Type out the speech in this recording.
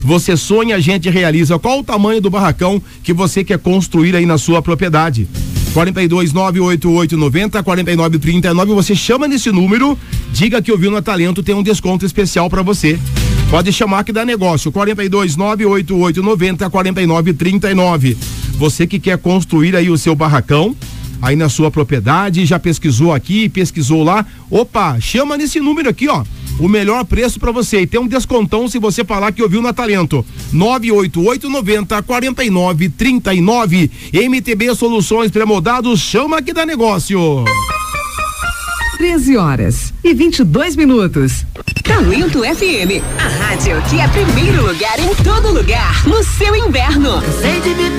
Você sonha, a gente realiza. Qual o tamanho do barracão que você quer construir aí na sua propriedade? 42-988-90-4939. Você chama nesse número, diga que ouviu no Talento, tem um desconto especial para você. Pode chamar que dá negócio. 42-988-90-4939. Você que quer construir aí o seu barracão aí na sua propriedade, já pesquisou aqui, pesquisou lá. Opa, chama nesse número aqui, ó. O melhor preço para você, e tem um descontão se você falar que ouviu na Talento. 988-90-4939. MTB Soluções Pré-moldados, chama que dá negócio. 13h22. Talento FM, a rádio que é primeiro lugar em todo lugar, no seu inverno. Sei de me